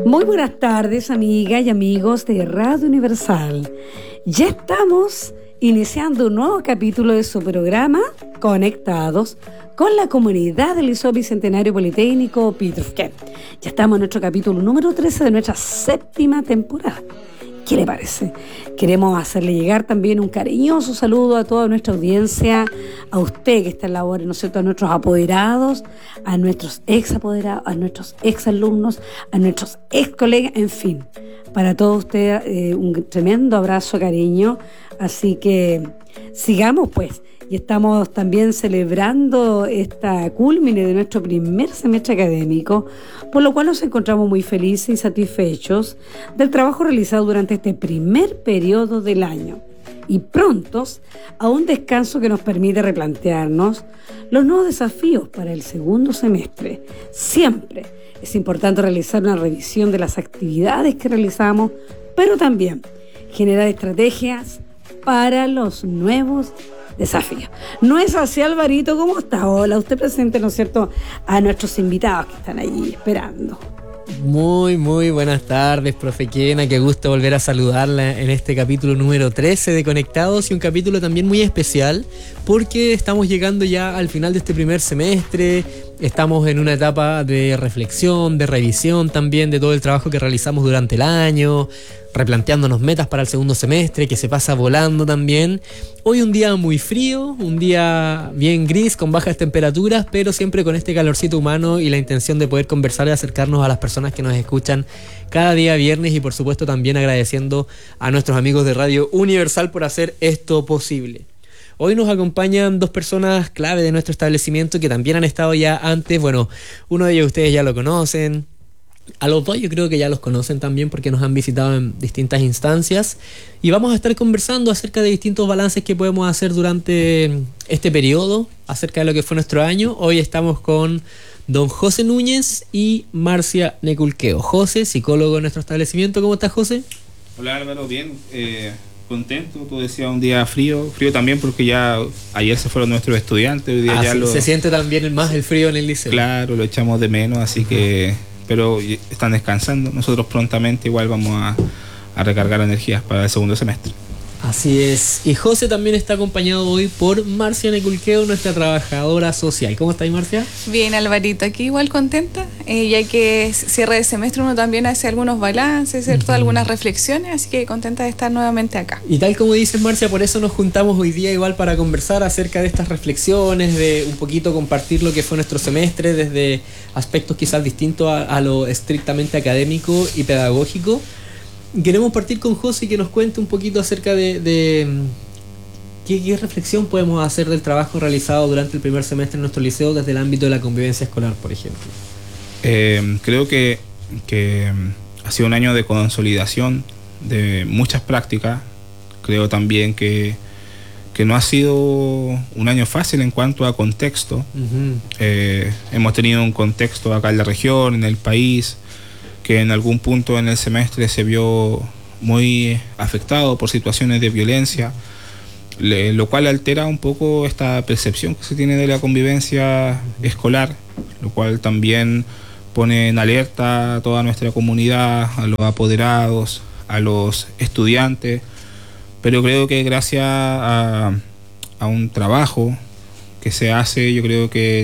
Muy buenas tardes, amigas y amigos de Radio Universal. Ya estamos iniciando un nuevo capítulo de su programa Conectados con la comunidad del Liceo Bicentenario Politécnico Pitrufquén. Ya estamos en nuestro capítulo número 13 de nuestra 7ª temporada. ¿Qué le parece? Queremos hacerle llegar también un cariñoso saludo a toda nuestra audiencia, a usted que está en labores, ¿no es cierto?, a nuestros apoderados, a nuestros ex apoderados, a nuestros ex alumnos, a nuestros ex colegas, en fin, para todos ustedes un tremendo abrazo, cariño. Así que sigamos pues, y estamos también celebrando esta cúlmine de nuestro primer semestre académico, por lo cual nos encontramos muy felices y satisfechos del trabajo realizado durante este primer periodo del año y prontos a un descanso que nos permite replantearnos los nuevos desafíos para el segundo semestre. Siempre es importante realizar una revisión de las actividades que realizamos, pero también generar estrategias para los nuevos desafíos. ¿No es así, Alvarito? ¿Cómo está? Hola, usted presente, ¿no es cierto?, a nuestros invitados que están allí esperando. Muy buenas tardes, profe Kena, qué gusto volver a saludarla en este capítulo número 13 de Conectados, y un capítulo también muy especial porque estamos llegando ya al final de este primer semestre. Estamos en una etapa de reflexión, de revisión también de todo el trabajo que realizamos durante el año, replanteándonos metas para el segundo semestre, que se pasa volando también. Hoy un día muy frío, un día bien gris, con bajas temperaturas, pero siempre con este calorcito humano y la intención de poder conversar y acercarnos a las personas que nos escuchan cada día viernes, y por supuesto también agradeciendo a nuestros amigos de Radio Universal por hacer esto posible. Hoy nos acompañan dos personas clave de nuestro establecimiento que también han estado ya antes. Bueno, uno de ellos ustedes ya lo conocen. A los dos yo creo que ya los conocen también porque nos han visitado en distintas instancias. Y vamos a estar conversando acerca de distintos balances que podemos hacer durante este periodo, acerca de lo que fue nuestro año. Hoy estamos con don José Núñez y Marcia Neculqueo. José, psicólogo de nuestro establecimiento. ¿Cómo estás, José? Hola, Álvaro, bien. Contento, tú decías un día frío también porque ya ayer se fueron nuestros estudiantes, hoy día ya sí, se siente también más el frío en el liceo. Claro, lo echamos de menos, así que, pero están descansando. Nosotros prontamente igual vamos a recargar energías para el segundo semestre. Así es. Y José también está acompañado hoy por Marcia Neculqueo, nuestra trabajadora social. ¿Cómo estáis, Marcia? Bien, Alvarito, aquí igual contenta, ya que cierre de semestre uno también hace algunos balances, ¿cierto? Algunas reflexiones, así que contenta de estar nuevamente acá. Y tal como dices, Marcia, por eso nos juntamos hoy día igual para conversar acerca de estas reflexiones, de un poquito compartir lo que fue nuestro semestre desde aspectos quizás distintos a lo estrictamente académico y pedagógico. Queremos partir con José y que nos cuente un poquito acerca de qué reflexión podemos hacer del trabajo realizado durante el primer semestre en nuestro liceo desde el ámbito de la convivencia escolar, por ejemplo. Creo que ha sido un año de consolidación de muchas prácticas. Creo también que no ha sido un año fácil en cuanto a contexto. Hemos tenido un contexto acá en la región, en el país, que en algún punto en el semestre se vio muy afectado por situaciones de violencia, lo cual altera un poco esta percepción que se tiene de la convivencia escolar, lo cual también pone en alerta a toda nuestra comunidad, a los apoderados, a los estudiantes, pero creo que gracias a un trabajo que se hace, yo creo que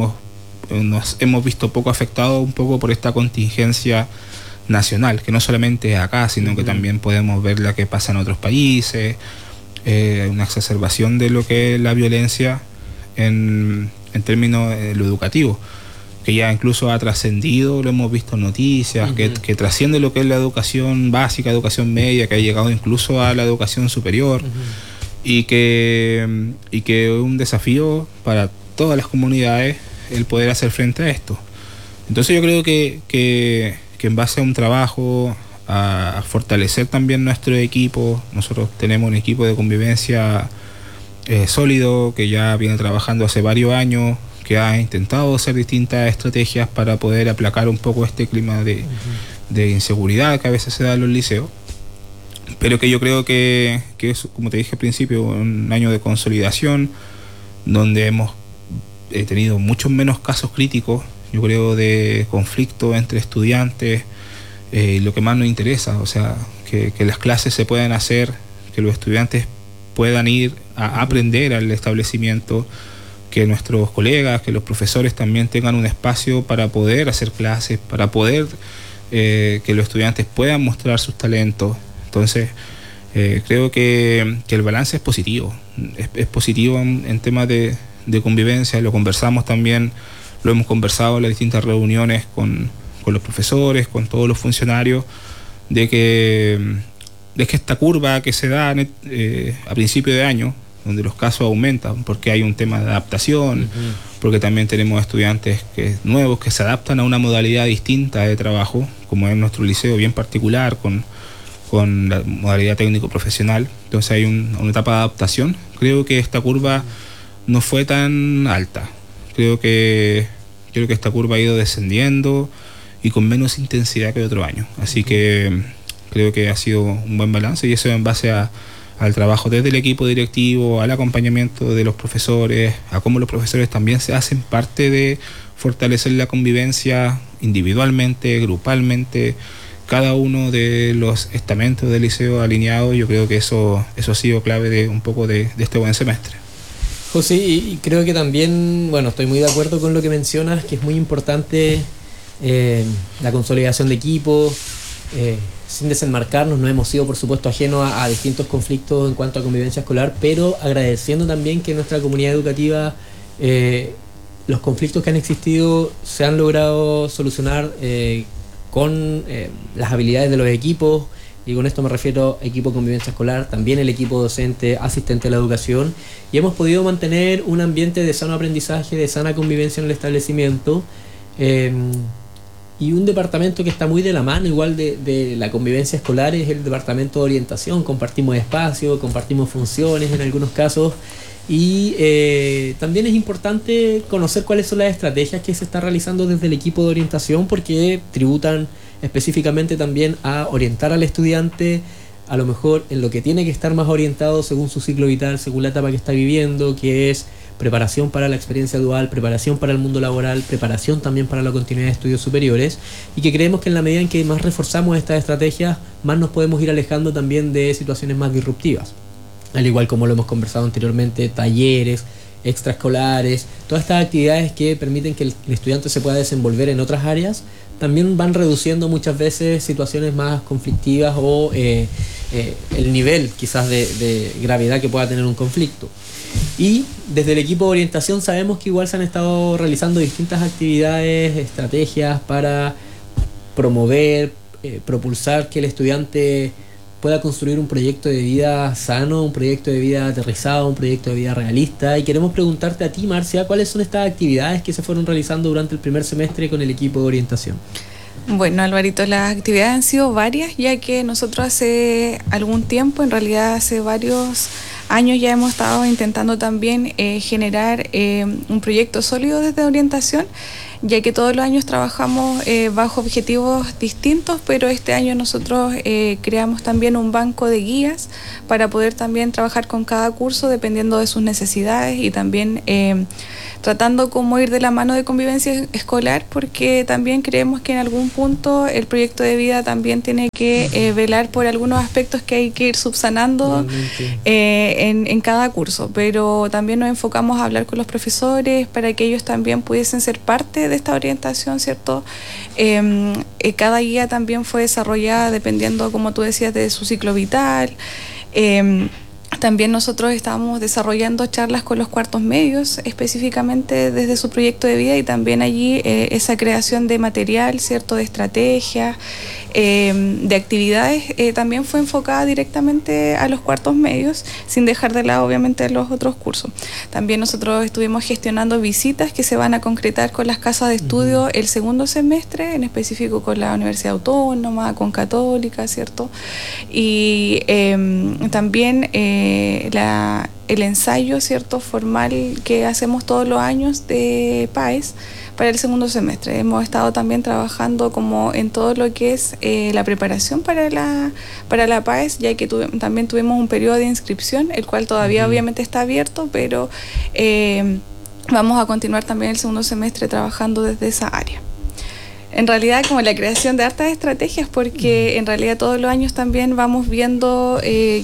nos hemos visto poco afectados un poco por esta contingencia nacional, que no solamente es acá, sino que también podemos ver la que pasa en otros países, una exacerbación de lo que es la violencia en términos de lo educativo, que ya incluso ha trascendido, lo hemos visto en noticias, que trasciende lo que es la educación básica, educación media, que ha llegado incluso a la educación superior, y que es un desafío para todas las comunidades el poder hacer frente a esto. Entonces yo creo que en base a un trabajo, a fortalecer también nuestro equipo, nosotros tenemos un equipo de convivencia sólido que ya viene trabajando hace varios años, que ha intentado hacer distintas estrategias para poder aplacar un poco este clima de inseguridad que a veces se da en los liceos, pero que yo creo que es, como te dije al principio, un año de consolidación donde hemos tenido muchos menos casos críticos, yo creo, de conflicto entre estudiantes, lo que más nos interesa, o sea, que las clases se puedan hacer, que los estudiantes puedan ir a aprender al establecimiento, que nuestros colegas, que los profesores también tengan un espacio para poder hacer clases, para poder que los estudiantes puedan mostrar sus talentos. Entonces, creo que el balance es positivo, es positivo en temas de convivencia. Lo conversamos también, lo hemos conversado en las distintas reuniones con los profesores, con todos los funcionarios, de que esta curva que se da a principio de año, donde los casos aumentan, porque hay un tema de adaptación, porque también tenemos estudiantes nuevos que se adaptan a una modalidad distinta de trabajo, como es nuestro liceo bien particular, con la modalidad técnico-profesional. Entonces hay una etapa de adaptación. Creo que esta curva no fue tan alta. Creo que esta curva ha ido descendiendo y con menos intensidad que otro año. Así que creo que ha sido un buen balance, y eso en base al trabajo desde el equipo directivo, al acompañamiento de los profesores, a cómo los profesores también se hacen parte de fortalecer la convivencia individualmente, grupalmente, cada uno de los estamentos del liceo alineado. Yo creo que eso ha sido clave de un poco de este buen semestre. José, y creo que también, bueno, estoy muy de acuerdo con lo que mencionas, que es muy importante la consolidación de equipos, sin desenmarcarnos. No hemos sido, por supuesto, ajenos a distintos conflictos en cuanto a convivencia escolar, pero agradeciendo también que en nuestra comunidad educativa los conflictos que han existido se han logrado solucionar con las habilidades de los equipos, y con esto me refiero a equipo de convivencia escolar, también el equipo docente, asistente de la educación, y hemos podido mantener un ambiente de sano aprendizaje, de sana convivencia en el establecimiento, y un departamento que está muy de la mano igual de la convivencia escolar es el departamento de orientación. Compartimos espacio, compartimos funciones en algunos casos, y también es importante conocer cuáles son las estrategias que se están realizando desde el equipo de orientación, porque tributan específicamente también a orientar al estudiante a lo mejor en lo que tiene que estar más orientado según su ciclo vital, según la etapa que está viviendo, que es preparación para la experiencia dual, preparación para el mundo laboral, preparación también para la continuidad de estudios superiores, y que creemos que en la medida en que más reforzamos estas estrategias, más nos podemos ir alejando también de situaciones más disruptivas. Al igual como lo hemos conversado anteriormente, talleres, extraescolares, todas estas actividades que permiten que el estudiante se pueda desenvolver en otras áreas, también van reduciendo muchas veces situaciones más conflictivas o el nivel quizás de gravedad que pueda tener un conflicto. Y desde el equipo de orientación sabemos que igual se han estado realizando distintas actividades, estrategias para promover, propulsar que el estudiante pueda construir un proyecto de vida sano, un proyecto de vida aterrizado, un proyecto de vida realista. Y queremos preguntarte a ti, Marcia, ¿cuáles son estas actividades que se fueron realizando durante el primer semestre con el equipo de orientación? Bueno, Alvarito, las actividades han sido varias, ya que nosotros hace algún tiempo, en realidad hace varios años, ya hemos estado intentando también generar un proyecto sólido desde orientación, ya que todos los años trabajamos bajo objetivos distintos, pero este año nosotros creamos también un banco de guías para poder también trabajar con cada curso dependiendo de sus necesidades, y también tratando como ir de la mano de convivencia escolar, porque también creemos que en algún punto el proyecto de vida también tiene que velar por algunos aspectos que hay que ir subsanando en cada curso, pero también nos enfocamos a hablar con los profesores para que ellos también pudiesen ser parte de esta orientación, ¿cierto? Cada guía también fue desarrollada dependiendo, como tú decías, de su ciclo vital. También nosotros estamos desarrollando charlas con los cuartos medios, específicamente desde su proyecto de vida, y también allí esa creación de material, ¿cierto?, de estrategias, de actividades, también fue enfocada directamente a los cuartos medios, sin dejar de lado obviamente los otros cursos. También nosotros estuvimos gestionando visitas que se van a concretar con las casas de estudio el segundo semestre, en específico con la Universidad Autónoma, con Católica, ¿cierto? Y también el ensayo, ¿cierto?, formal que hacemos todos los años de PAES para el segundo semestre. Hemos estado también trabajando como en todo lo que es la preparación para la PAES, ya que también tuvimos un periodo de inscripción, el cual todavía obviamente está abierto, pero vamos a continuar también el segundo semestre trabajando desde esa área. En realidad, como la creación de hartas estrategias, porque en realidad todos los años también vamos viendo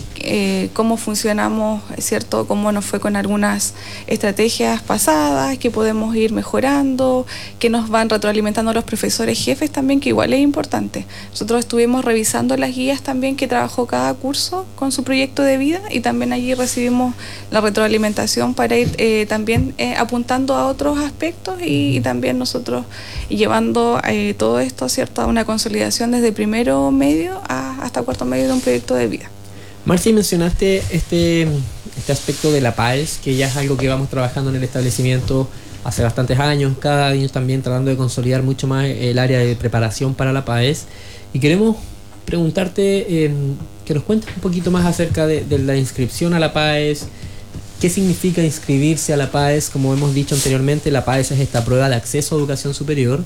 cómo funcionamos, ¿cierto? Cómo nos fue con algunas estrategias pasadas, que podemos ir mejorando, que nos van retroalimentando los profesores jefes también, que igual es importante. Nosotros estuvimos revisando las guías también que trabajó cada curso con su proyecto de vida, y también allí recibimos la retroalimentación para ir también apuntando a otros aspectos y también nosotros llevando todo esto, ¿cierto?, a una consolidación desde primero medio hasta cuarto medio de un proyecto de vida. Marci, mencionaste este aspecto de la PAES, que ya es algo que vamos trabajando en el establecimiento hace bastantes años, cada año también tratando de consolidar mucho más el área de preparación para la PAES, y queremos preguntarte que nos cuentes un poquito más acerca de la inscripción a la PAES. ¿Qué significa inscribirse a la PAES? Como hemos dicho anteriormente, la PAES es esta prueba de acceso a educación superior.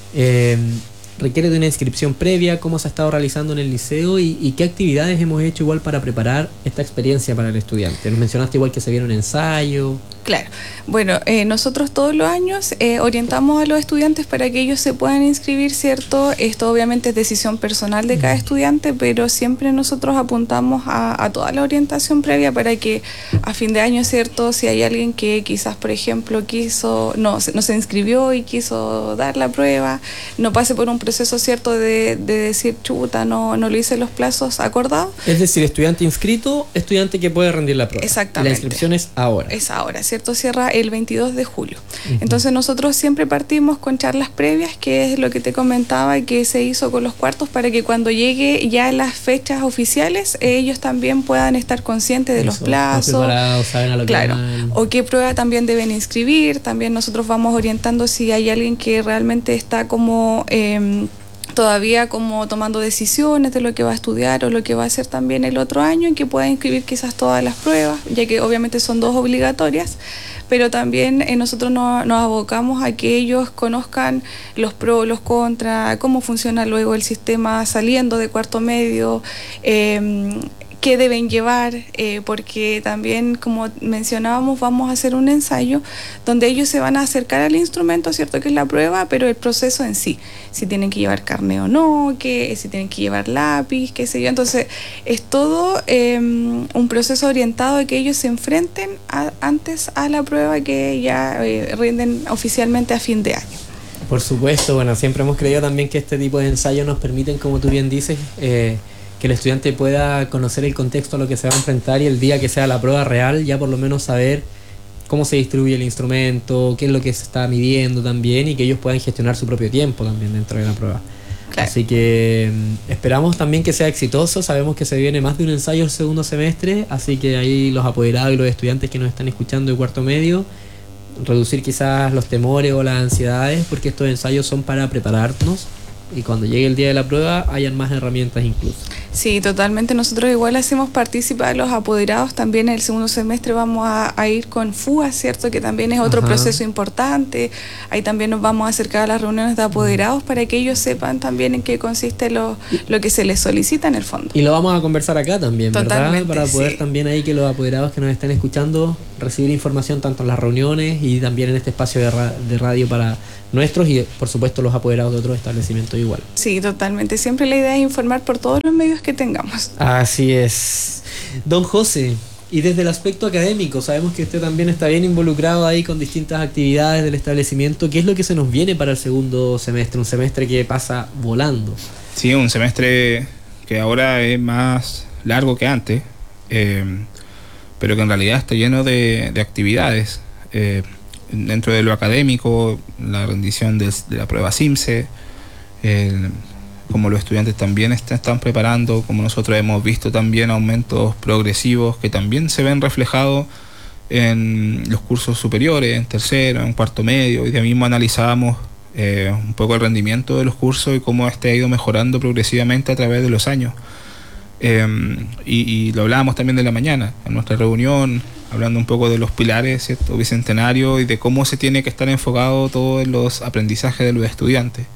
Requiere de una inscripción previa. ¿Cómo se ha estado realizando en el liceo y qué actividades hemos hecho igual para preparar esta experiencia para el estudiante? Nos mencionaste igual que se viene un ensayo. Claro. Bueno, nosotros todos los años orientamos a los estudiantes para que ellos se puedan inscribir, ¿cierto? Esto obviamente es decisión personal de cada estudiante, pero siempre nosotros apuntamos a toda la orientación previa para que a fin de año, ¿cierto? Si hay alguien que quizás, por ejemplo, no se inscribió y quiso dar la prueba, no pase por un proceso, ¿cierto?, de decir, chuta, no lo hice en los plazos acordados. Es decir, estudiante inscrito, estudiante que puede rendir la prueba. Exactamente. La inscripción es ahora. Es ahora, ¿cierto? Cierra el 22 de julio. Entonces nosotros siempre partimos con charlas previas, que es lo que te comentaba que se hizo con los cuartos, para que cuando llegue ya las fechas oficiales, ellos también puedan estar conscientes de los plazos, saben a lo claro, que van. o qué prueba también deben inscribir. También nosotros vamos orientando si hay alguien que realmente está como todavía como tomando decisiones de lo que va a estudiar o lo que va a hacer también el otro año, en que pueda inscribir quizás todas las pruebas, ya que obviamente son 2 obligatorias, pero también nosotros nos abocamos a que ellos conozcan los pros, los contras, cómo funciona luego el sistema saliendo de cuarto medio, qué deben llevar, porque también, como mencionábamos, vamos a hacer un ensayo donde ellos se van a acercar al instrumento, ¿cierto?, que es la prueba, pero el proceso en sí, si tienen que llevar carnet o no, si tienen que llevar lápiz, qué sé yo. Entonces es todo un proceso orientado a que ellos se enfrenten antes a la prueba que ya rinden oficialmente a fin de año. Por supuesto, bueno, siempre hemos creído también que este tipo de ensayos nos permiten, como tú bien dices, que el estudiante pueda conocer el contexto a lo que se va a enfrentar, y el día que sea la prueba real ya por lo menos saber cómo se distribuye el instrumento, qué es lo que se está midiendo también, y que ellos puedan gestionar su propio tiempo también dentro de la prueba. Claro. Así que esperamos también que sea exitoso. Sabemos que se viene más de un ensayo el segundo semestre, así que ahí los apoderados y los estudiantes que nos están escuchando de cuarto medio, reducir quizás los temores o las ansiedades, porque estos ensayos son para prepararnos y cuando llegue el día de la prueba hayan más herramientas incluso. Sí, totalmente. Nosotros igual hacemos participar a los apoderados. También en el segundo semestre vamos a ir con FUA, ¿cierto?, que también es otro proceso importante. Ahí también nos vamos a acercar a las reuniones de apoderados para que ellos sepan también en qué consiste lo que se les solicita en el fondo. Y lo vamos a conversar acá también, totalmente, ¿verdad? Para poder también ahí que los apoderados que nos estén escuchando recibir información tanto en las reuniones y también en este espacio de radio para nuestros y por supuesto los apoderados de otros establecimientos igual. Sí, totalmente. Siempre la idea es informar por todos los medios que tengamos. Así es. Don José, y desde el aspecto académico, sabemos que usted también está bien involucrado ahí con distintas actividades del establecimiento. ¿Qué es lo que se nos viene para el segundo semestre? Un semestre que pasa volando. Sí, un semestre que ahora es más largo que antes, pero que en realidad está lleno de actividades. Dentro de lo académico, la rendición de la prueba CIMSE, como los estudiantes también están preparando, como nosotros hemos visto también aumentos progresivos que también se ven reflejados en los cursos superiores, en tercero, en cuarto medio. Hoy día mismo analizábamos un poco el rendimiento de los cursos y cómo este ha ido mejorando progresivamente a través de los años. Y lo hablábamos también de la mañana, en nuestra reunión, hablando un poco de los pilares, ¿cierto?, bicentenario, y de cómo se tiene que estar enfocado todo en los aprendizajes de los estudiantes.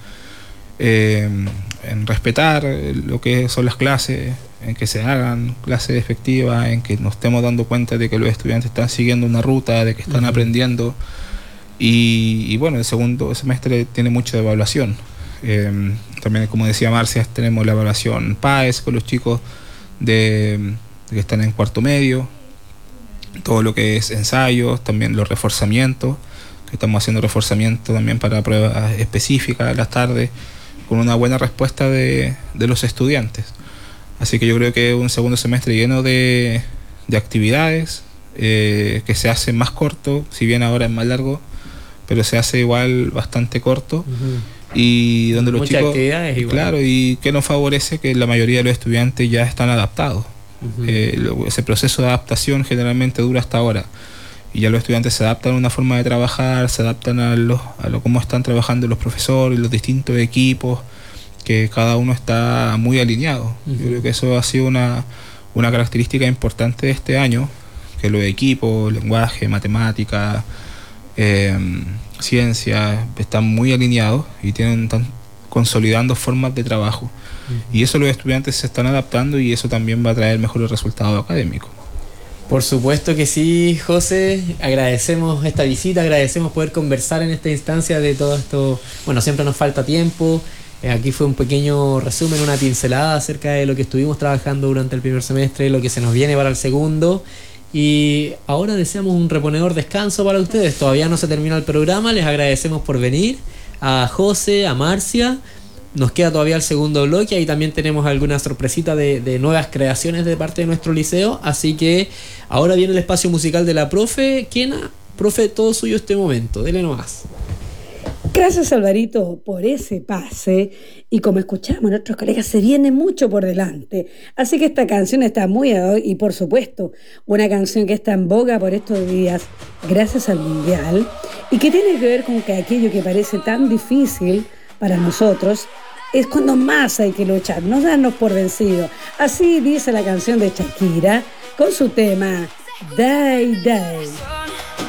En respetar lo que son las clases, en que se hagan clases efectivas, en que nos estemos dando cuenta de que los estudiantes están siguiendo una ruta, de que están aprendiendo. Y bueno, el segundo semestre tiene mucho de evaluación. También, como decía Marcia, tenemos la evaluación PAES con los chicos que están en cuarto medio, todo lo que es ensayos, también los reforzamientos, que estamos haciendo reforzamiento también para pruebas específicas a las tardes, con una buena respuesta de los estudiantes. Así que yo creo que un segundo semestre lleno de actividades, que se hace más corto, si bien ahora es más largo, pero se hace igual bastante corto. Y donde los chicos, claro, y que nos favorece que la mayoría de los estudiantes ya están adaptados. Ese proceso de adaptación generalmente dura hasta ahora, y ya los estudiantes se adaptan a una forma de trabajar, se adaptan a cómo están trabajando los profesores, los distintos equipos, que cada uno está muy alineado. Yo creo que eso ha sido una característica importante de este año, que los equipos, lenguaje, matemática, ciencia, están muy alineados y están consolidando formas de trabajo. Y eso los estudiantes se están adaptando, y eso también va a traer mejores resultados académicos. Por supuesto que sí, José. Agradecemos esta visita, agradecemos poder conversar en esta instancia de todo esto. Bueno, siempre nos falta tiempo. Aquí fue un pequeño resumen, una pincelada acerca de lo que estuvimos trabajando durante el primer semestre, lo que se nos viene para el segundo. Y ahora deseamos un reponedor descanso para ustedes. Todavía no se termina el programa. Les agradecemos por venir. A José, a Marcia. Nos queda todavía el segundo bloque. Ahí también tenemos alguna sorpresita de nuevas creaciones de parte de nuestro liceo. Así que ahora viene el espacio musical de la profe Kena. Profe, todo suyo este momento. Dele nomás. Gracias, Alvarito, por ese pase. Y como escuchamos, nuestros colegas, se viene mucho por delante. Así que esta canción está muy ad hoc, y por supuesto, una canción que está en boga por estos días, gracias al Mundial, y que tiene que ver con que aquello que parece tan difícil para nosotros es cuando más hay que luchar, no darnos por vencidos. Así dice la canción de Shakira con su tema Die Die.